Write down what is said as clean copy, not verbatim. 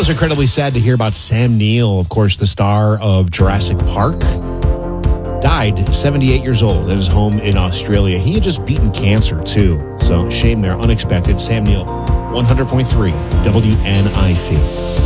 was incredibly sad to hear about Sam Neill, of course, the star of Jurassic Park. Died 78 years old at his home in Australia. He had just beaten cancer, too. So, shame there, unexpected. Sam Neill, 100.3 WNIC.